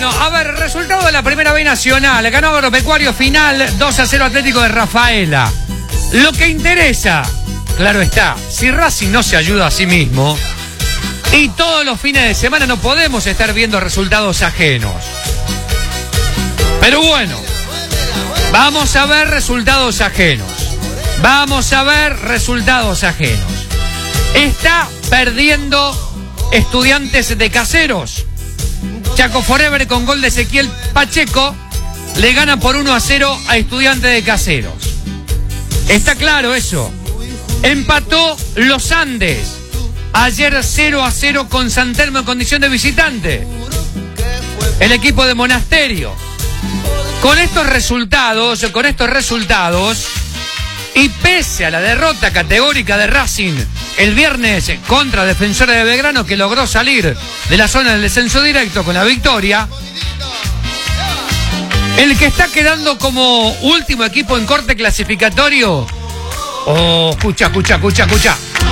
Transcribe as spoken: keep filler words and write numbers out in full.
Bueno, a ver, resultado de la Primera B Nacional. Ganó Agropecuario final dos a cero Atlético de Rafaela. Lo que interesa, claro está, si Racing no se ayuda a sí mismo, y todos los fines de semana no podemos estar viendo resultados ajenos. Pero bueno, vamos a ver resultados ajenos. Vamos a ver resultados ajenos. Está perdiendo Estudiantes de Caseros. Chaco Forever con gol de Ezequiel Pacheco le gana por uno a cero a Estudiantes de Caseros. Está claro eso. Empató Los Andes ayer cero a cero con San Telmo en condición de visitante. El equipo de Monasterio. Con estos resultados, con estos resultados, y pese a la derrota categórica de Racing el viernes contra Defensores de Belgrano, que logró salir de la zona del descenso directo con la victoria, el que está quedando como último equipo en corte clasificatorio, oh, escucha, escucha, escucha, escucha,